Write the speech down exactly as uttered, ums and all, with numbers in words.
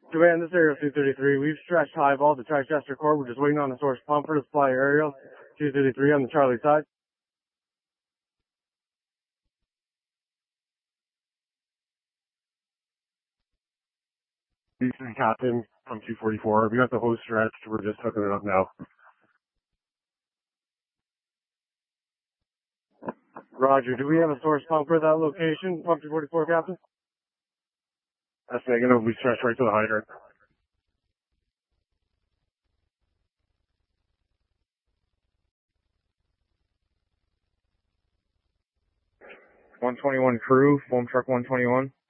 Command, this area two thirty-three. We've stretched high vol to Chichester Court. We're just waiting on the source pumper to supply aerial. two thirty-three on the Charlie side. Eastern Captain from two forty-four. We got the hose stretched. We're just hooking it up now. Roger. Do we have a source pumper at that location? Pump two forty-four, Captain? That's negative. We stretched right to the hydrant. one twenty-one crew, foam truck one twenty-one.